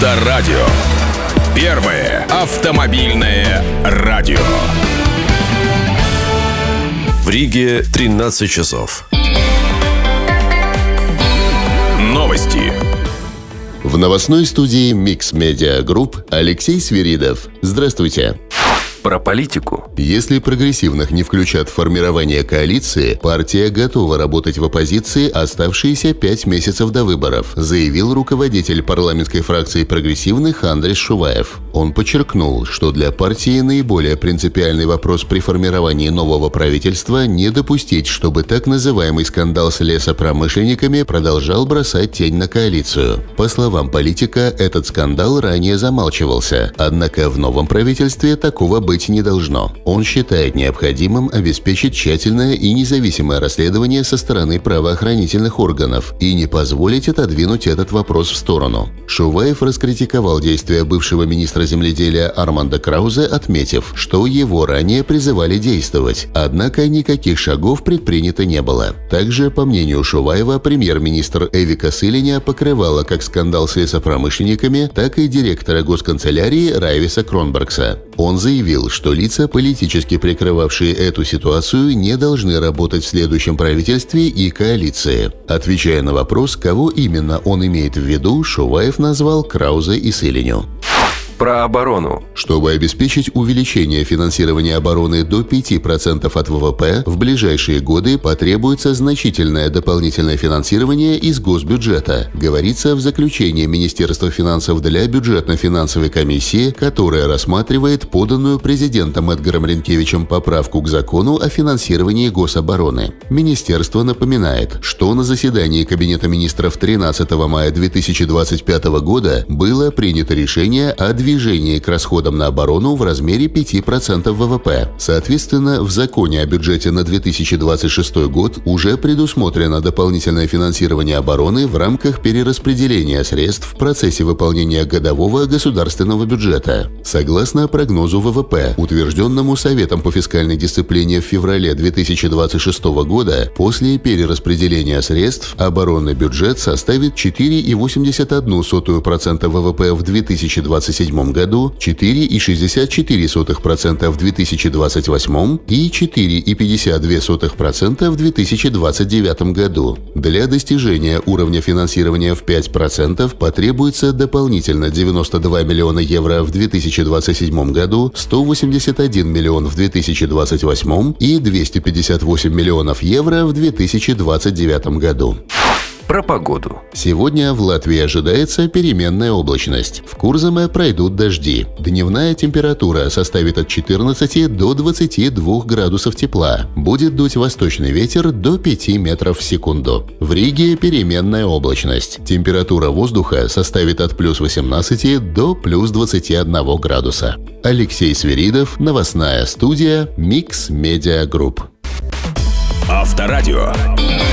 Авторадио. Первое автомобильное радио. В Риге 13 часов. Новости. В новостной студии Mix Media Group Алексей Свиридов. Здравствуйте. Про политику. Если прогрессивных не включат в формирование коалиции, партия готова работать в оппозиции оставшиеся 5 месяцев до выборов, заявил руководитель парламентской фракции прогрессивных Андрес Шуваев. Он подчеркнул, что для партии наиболее принципиальный вопрос при формировании нового правительства – не допустить, чтобы так называемый скандал с лесопромышленниками продолжал бросать тень на коалицию. По словам политика, этот скандал ранее замалчивался, однако в новом правительстве такого быть не должно. Он считает необходимым обеспечить тщательное и независимое расследование со стороны правоохранительных органов и не позволить отодвинуть этот вопрос в сторону. Шуваев раскритиковал действия бывшего министра земледелия Арманда Краузе, отметив, что его ранее призывали действовать, однако никаких шагов предпринято не было. Также, по мнению Шуваева, премьер-министр Эвика Силиня покрывала как скандал с лесопромышленниками, так и директора госканцелярии Райвиса Кронбергса. Он заявил, что лица, политически прикрывавшие эту ситуацию, не должны работать в следующем правительстве и коалиции. Отвечая на вопрос, кого именно он имеет в виду, Шуваев назвал Краузе и Силиню. Про оборону. Чтобы обеспечить увеличение финансирования обороны до 5% от ВВП, в ближайшие годы потребуется значительное дополнительное финансирование из госбюджета, говорится в заключении Министерства финансов для бюджетно-финансовой комиссии, которая рассматривает поданную президентом Эдгаром Ренкевичем поправку к закону о финансировании гособороны. Министерство напоминает, что на заседании Кабинета министров 13 мая 2025 года было принято решение о движении к расходам на оборону в размере 5% ВВП. Соответственно, в законе о бюджете на 2026 год уже предусмотрено дополнительное финансирование обороны в рамках перераспределения средств в процессе выполнения годового государственного бюджета. Согласно прогнозу ВВП, утвержденному Советом по фискальной дисциплине в феврале 2026 года, после перераспределения средств оборонный бюджет составит 4,81% ВВП в 2027 году, 4,64% в 2028 и 4,52% в 2029 году. Для достижения уровня финансирования в 5% потребуется дополнительно 92 миллиона евро в 2027 году, 181 миллион в 2028 и 258 миллионов евро в 2029 году. Про погоду. Сегодня в Латвии ожидается переменная облачность. В Курзаме пройдут дожди. Дневная температура составит от 14 до 22 градусов тепла. Будет дуть восточный ветер до 5 метров в секунду. В Риге переменная облачность. Температура воздуха составит от плюс 18 до плюс 21 градуса. Алексей Свиридов, новостная студия Mix Media Group. Авторадио.